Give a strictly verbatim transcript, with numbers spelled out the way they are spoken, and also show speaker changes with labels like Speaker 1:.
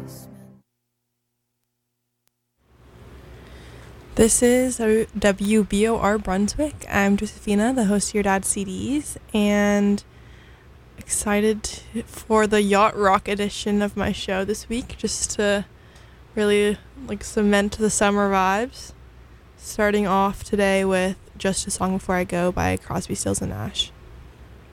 Speaker 1: This is W B O R Brunswick. I'm Josephina, the host of Your Dad's C Ds, and excited for the Yacht Rock edition of my show this week, just to really like cement the summer vibes. Starting off today with Just a Song Before I Go by Crosby, Stills and Nash.